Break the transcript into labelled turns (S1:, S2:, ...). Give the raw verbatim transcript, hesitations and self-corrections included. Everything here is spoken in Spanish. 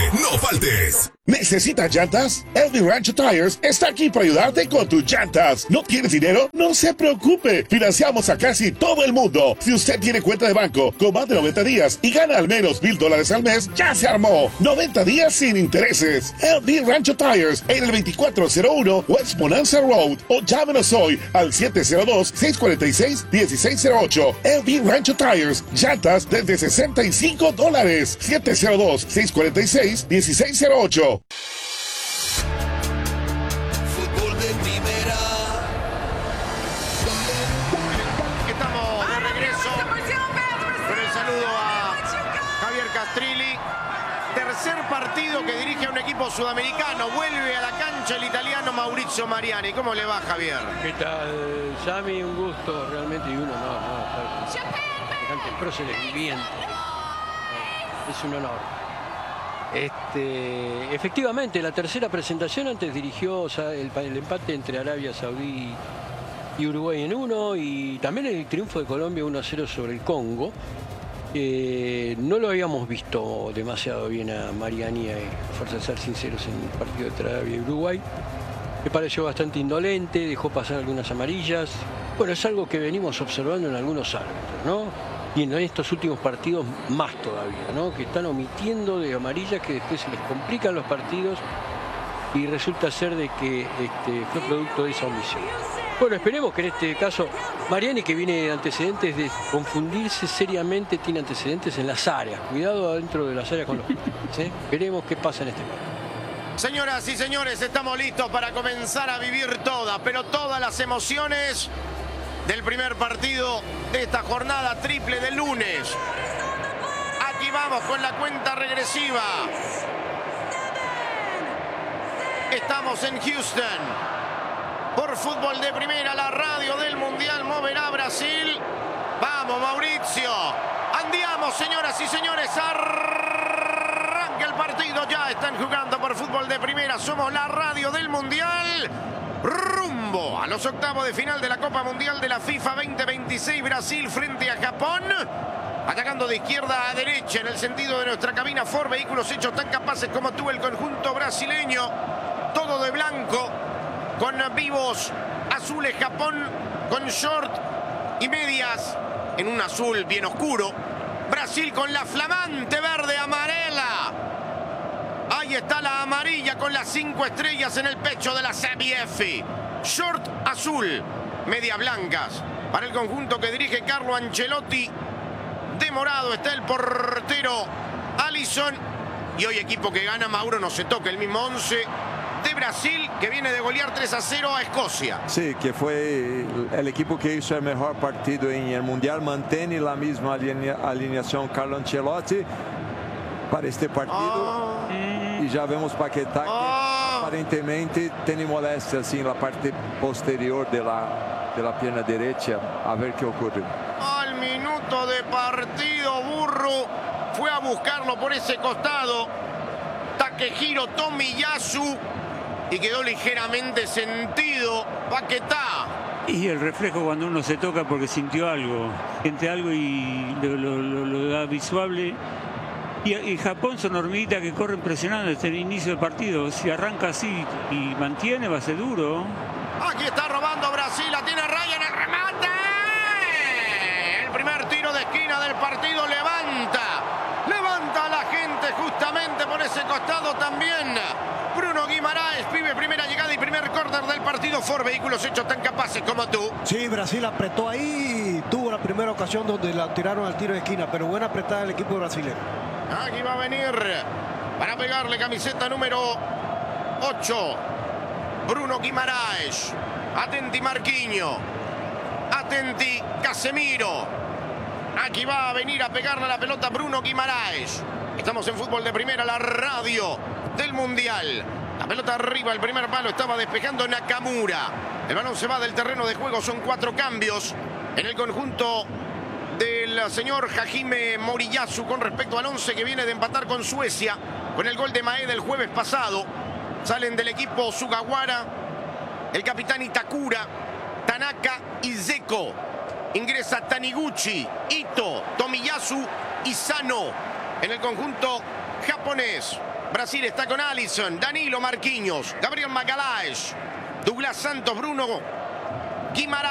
S1: no faltes.
S2: ¿Necesitas llantas? El V Rancho Tires está aquí para ayudarte con tus llantas. ¿No tienes dinero? No se preocupe. Financiamos a casi todo el mundo. Si usted tiene cuenta de banco con más de noventa días y gana al menos mil dólares al mes, ya se armó. noventa días sin intereses. El V Rancho Tires en el veinticuatro cero uno West Bonanza Road. O llámenos hoy al siete cero dos, seis cuatro seis, uno seis cero ocho. El V Rancho Tires. Llantas desde sesenta y cinco dólares. siete cero dos, seis cuatro seis, uno seis cero ocho.
S3: Fútbol de primera.
S4: Estamos de regreso con el saludo a Javier Castrilli. Tercer partido que dirige a un equipo sudamericano. Vuelve a la cancha el italiano Maurizio Mariani. ¿Cómo le va, Javier?
S5: ¿Qué tal, Sammy? Un gusto realmente, y uno no, no, semejante próceres viviente. Es un honor. Este, efectivamente, la tercera presentación antes dirigió, o sea, el, el empate entre Arabia Saudí y Uruguay en uno, y también el triunfo de Colombia uno a cero sobre el Congo. Eh, no lo habíamos visto demasiado bien a Mariani, a fuerza de ser sinceros, en el partido entre Arabia y Uruguay. Me pareció bastante indolente, dejó pasar algunas amarillas. Bueno, es algo que venimos observando en algunos árbitros, ¿no? Y en estos últimos partidos más todavía, ¿no? Que están omitiendo de amarillas que después se les complican los partidos y resulta ser de que este, fue producto de esa omisión. Bueno, esperemos que en este caso Mariani, que viene de antecedentes de confundirse seriamente, tiene antecedentes en las áreas. Cuidado adentro de las áreas con los penales, ¿eh? Veremos qué pasa en este caso.
S4: Señoras y señores, estamos listos para comenzar a vivir todas, pero todas las emociones del primer partido de esta jornada triple de lunes. Aquí vamos con la cuenta regresiva. Estamos en Houston. Por Fútbol de Primera, la radio del Mundial moverá Brasil. Vamos, Mauricio. Andiamo, señoras y señores. Arranca el partido. Ya están jugando por Fútbol de Primera. Somos la radio del Mundial. Rumbo a los octavos de final de la Copa Mundial de la FIFA veinte veintiséis. Brasil frente a Japón. Atacando de izquierda a derecha en el sentido de nuestra cabina Ford. Vehículos hechos tan capaces como tú, el conjunto brasileño. Todo de blanco. Con vivos azules Japón. Con short y medias en un azul bien oscuro. Brasil con la flamante verde amarela. Ahí está la amarilla con las cinco estrellas en el pecho de la C B F. Short azul, medias blancas. Para el conjunto que dirige Carlo Ancelotti. De morado está el portero Alisson. Y hoy equipo que gana, Mauro, no se toca el mismo once de Brasil, que viene de golear tres a cero a Escocia.
S6: Sí, que fue el equipo que hizo el mejor partido en el Mundial. Mantiene la misma alinea, alineación Carlo Ancelotti para este partido.
S4: Oh.
S6: Y ya vemos Paquetá, que
S4: oh.
S6: aparentemente tiene molestia así en la parte posterior de la, de la pierna derecha. A ver qué ocurre.
S4: Al minuto de partido, Burro fue a buscarlo por ese costado. Takehiro Tomiyasu. Y quedó ligeramente sentido Paquetá.
S7: Y el reflejo cuando uno se toca porque sintió algo. Siente algo y lo, lo, lo, lo da visuable. Y, y Japón son hormiguitas que corren presionando desde el inicio del partido. Si arranca así y mantiene, va a ser duro.
S4: Aquí está robando Brasil, la tiene Ryan, el remate. El primer tiro de esquina del partido levanta. Levanta a la gente justamente por ese costado también. Bruno Guimaraes, pibe, primera llegada y primer córner del partido. Ford, vehículos hechos tan capaces como tú.
S8: Sí, Brasil apretó ahí. Tuvo la primera ocasión donde la tiraron al tiro de esquina, pero buena apretada el equipo brasileño.
S4: Aquí va a venir para pegarle camiseta número ocho. Bruno Guimaraes. Atenti Marquinhos. Atenti Casemiro. Aquí va a venir a pegarle la pelota Bruno Guimaraes. Estamos en Fútbol de Primera, la radio del Mundial. La pelota arriba, el primer palo estaba despejando Nakamura. El balón se va del terreno de juego, son cuatro cambios en el conjunto del señor Hajime Moriyasu con respecto al once que viene de empatar con Suecia con el gol de Maeda el jueves pasado. Salen del equipo Sugawara, el capitán Itakura, Tanaka y Zeko. Ingresa Taniguchi, Ito, Tomiyasu y Sano en el conjunto japonés. Brasil está con Alisson, Danilo, Marquinhos, Gabriel Magalhães, Douglas Santos, Bruno Guimarães.